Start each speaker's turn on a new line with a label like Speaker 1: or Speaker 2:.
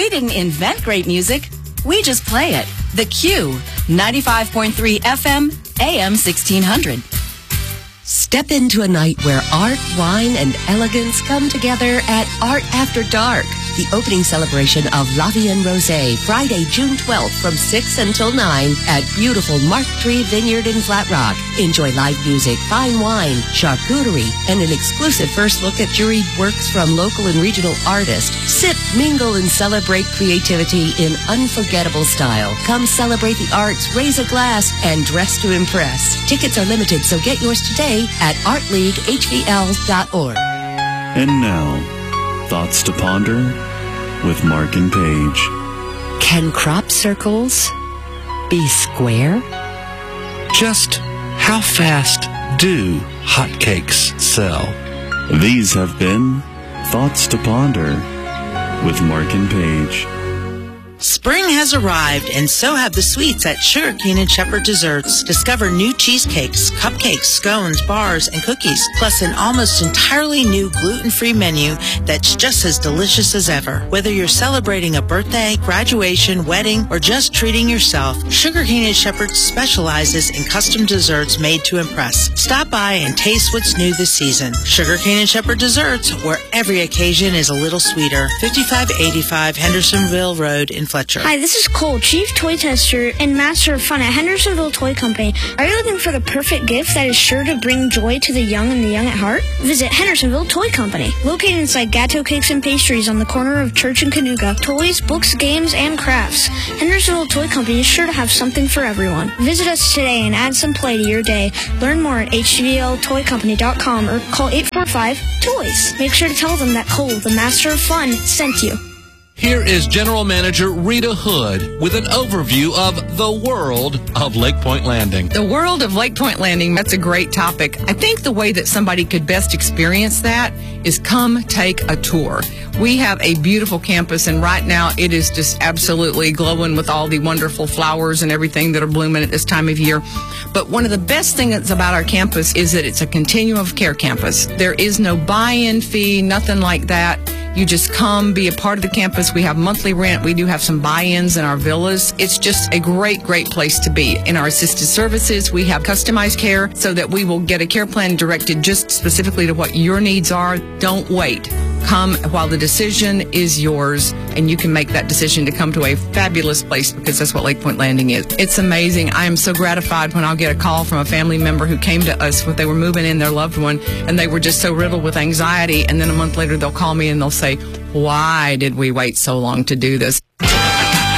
Speaker 1: We didn't invent great music. We just play it. The Q, 95.3 FM, AM 1600.
Speaker 2: Step into a night where art, wine, and elegance come together at Art After Dark, the opening celebration of La Vie en Rosé, Friday, June 12th from 6 until 9 at beautiful Mark Tree Vineyard in Flat Rock. Enjoy live music, fine wine, charcuterie, and an exclusive first look at juried works from local and regional artists. Sip, mingle, and celebrate creativity in unforgettable style. Come celebrate the arts, raise a glass, and dress to impress. Tickets are limited, so get yours today at artleaguehvl.org.
Speaker 3: And now, Thoughts to Ponder with Mark and Paige.
Speaker 2: Can crop circles be square?
Speaker 4: Just how fast do hotcakes sell?
Speaker 3: These have been Thoughts to Ponder with Mark and Paige.
Speaker 5: Spring has arrived, and so have the sweets at Sugar Cane and Shepherd Desserts. Discover new cheesecakes, cupcakes, scones, bars, and cookies, plus an almost entirely new gluten-free menu that's just as delicious as ever. Whether you're celebrating a birthday, graduation, wedding, or just treating yourself, Sugar Cane and Shepherd specializes in custom desserts made to impress. Stop by and taste what's new this season. Sugar Cane and Shepherd Desserts, where every occasion is a little sweeter. 5585 Hendersonville Road in Fletcher.
Speaker 6: Hi, this is Cole, Chief Toy Tester and Master of Fun at Hendersonville Toy Company. Are you looking for the perfect gift that is sure to bring joy to the young and the young at heart? Visit Hendersonville Toy Company. Located inside Gatto Cakes and Pastries on the corner of Church and Canuga. Toys, books, games, and crafts. Hendersonville Toy Company is sure to have something for everyone. Visit us today and add some play to your day. Learn more at hvltoycompany.com or call 845-TOYS. Make sure to tell them that Cole, the Master of Fun, sent you.
Speaker 4: Here is General Manager Rita Hood with an overview of the world of Lake Point Landing.
Speaker 7: The world of Lake Point Landing, that's a great topic. I think the way that somebody could best experience that is come take a tour. We have a beautiful campus, and right now it is just absolutely glowing with all the wonderful flowers and everything that are blooming at this time of year. But one of the best things about our campus is that it's a continuum of care campus. There is no buy-in fee, nothing like that. You just come, be a part of the campus. We have monthly rent. We do have some buy-ins in our villas. It's just a great, great place to be. In our assisted services, we have customized care so that we will get a care plan directed just specifically to what your needs are. Don't wait. Come while the decision is yours, and you can make that decision to come to a fabulous place, because that's what Lake Point Landing is. It's amazing. I am so gratified when I'll get a call from a family member who came to us when they were moving in their loved one, and they were just so riddled with anxiety, and then a month later they'll call me and they'll say, "Why did we wait so long to do this?"